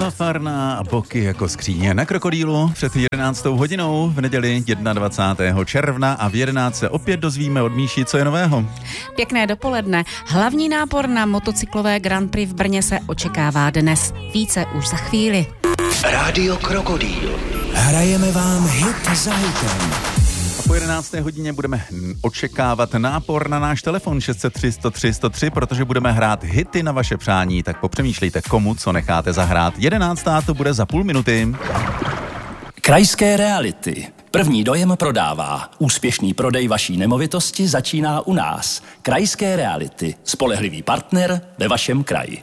Farna a boky jako skříně na krokodýlu před 11. hodinou v neděli 21. června a v 11 se opět dozvíme od Míši, co je nového. Pěkné dopoledne. Hlavní nápor na motocyklové Grand Prix v Brně se očekává dnes. Více už za chvíli. Rádio Krokodýl. Hrajeme vám hit za hitem. A po 11. hodině budeme očekávat nápor na náš telefon 603 103 103, protože budeme hrát hity na vaše přání, tak popřemýšlejte, komu co necháte zahrát. 11. to bude za půl minuty. Krajské reality. První dojem prodává. Úspěšný prodej vaší nemovitosti začíná u nás. Krajské reality. Spolehlivý partner ve vašem kraji.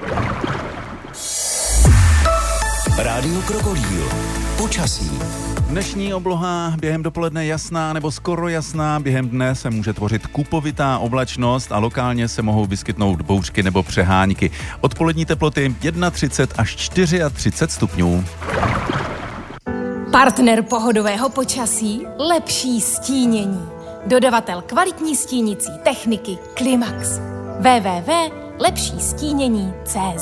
Rádio Krokodýl. Počasí. Dnešní obloha během dopoledne jasná nebo skoro jasná, během dne se může tvořit kupovitá oblačnost a lokálně se mohou vyskytnout bouřky nebo přehánky. Odpolední teploty 31 až 34 stupňů. Partner pohodového počasí, lepší stínění. Dodavatel kvalitní stínicí techniky Klimax. www.lepšístínění.cz.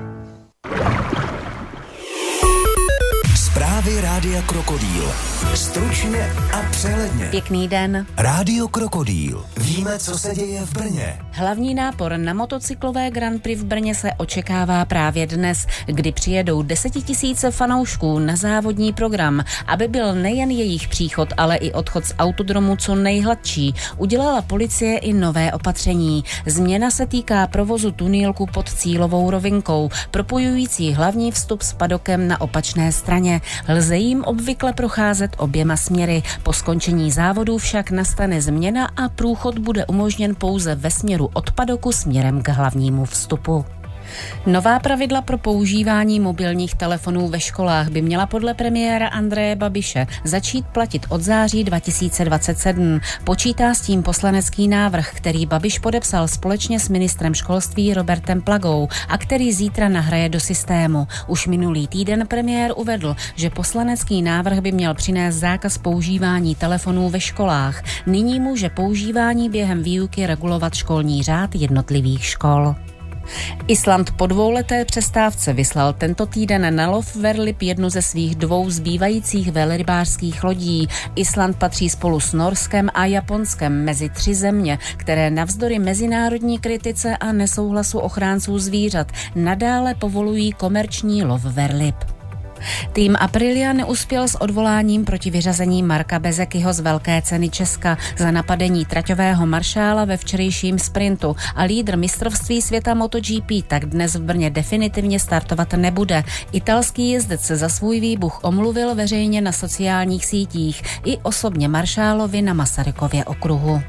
Zprávy Rádia Krokodýl. Stručně a přehledně. Pěkný den. Rádio Krokodýl. Víme, co se děje v Brně. Hlavní nápor na motocyklové Grand Prix v Brně se očekává právě dnes, kdy přijedou 10 000 fanoušků na závodní program. Aby byl nejen jejich příchod, ale i odchod z autodromu co nejhladší, udělala policie i nové opatření. Změna se týká provozu tunílku pod cílovou rovinkou, propojující hlavní vstup s padokem na opačné straně. Lze jim obvykle procházet oběma směry. Po skončení závodů však nastane změna a průchod bude umožněn pouze ve směru od padoku směrem k hlavnímu vstupu. Nová pravidla pro používání mobilních telefonů ve školách by měla podle premiéra Andreje Babiše začít platit od září 2027. Počítá s tím poslanecký návrh, který Babiš podepsal společně s ministrem školství Robertem Plagou a který zítra nahraje do systému. Už minulý týden premiér uvedl, že poslanecký návrh by měl přinést zákaz používání telefonů ve školách. Nyní může používání během výuky regulovat školní řád jednotlivých škol. Island po dvouleté přestávce vyslal tento týden na lov velryb jednu ze svých 2 zbývajících velrybářských lodí. Island patří spolu s Norskem a Japonskem mezi 3 země, které navzdory mezinárodní kritice a nesouhlasu ochránců zvířat nadále povolují komerční lov velryb. Tým Aprilia neuspěl s odvoláním proti vyřazení Marka Bezekyho z Velké ceny Česka za napadení traťového maršála ve včerejším sprintu a lídr mistrovství světa MotoGP tak dnes v Brně definitivně startovat nebude. Italský jezdec se za svůj výbuch omluvil veřejně na sociálních sítích i osobně maršálovi na Masarykově okruhu.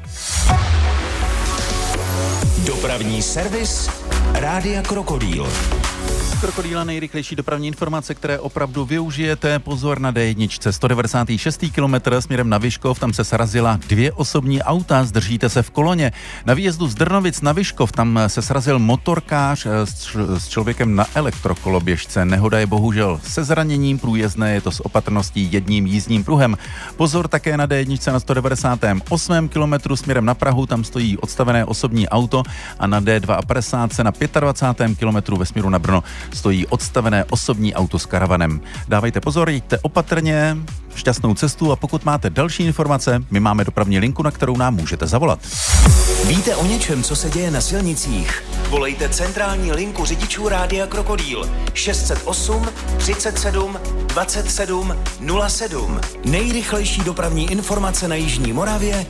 Dopravní servis Rádia Krokodýl. Krokodýla nejrychlejší dopravní informace, které opravdu využijete. Pozor na D1, 196. kilometr směrem na Vyškov, tam se srazila 2 osobní auta, zdržíte se v koloně. Na výjezdu z Drnovic na Vyškov, tam se srazil motorkář s člověkem na elektrokoloběžce. Nehoda je bohužel se zraněním, průjezdné je to s opatrností jedním jízdním pruhem. Pozor také na D1 na 198. kilometru směrem na Prahu, tam stojí odstavené osobní auto a na D52 na 25. kilometru ve směru na Brno stojí odstavené osobní auto s karavanem. Dávejte pozor, jeďte opatrně, šťastnou cestu a pokud máte další informace, my máme dopravní linku, na kterou nám můžete zavolat. Víte o něčem, co se děje na silnicích? Volejte centrální linku řidičů Rádia Krokodýl 608 37 27 07. Nejrychlejší dopravní informace na Jižní Moravě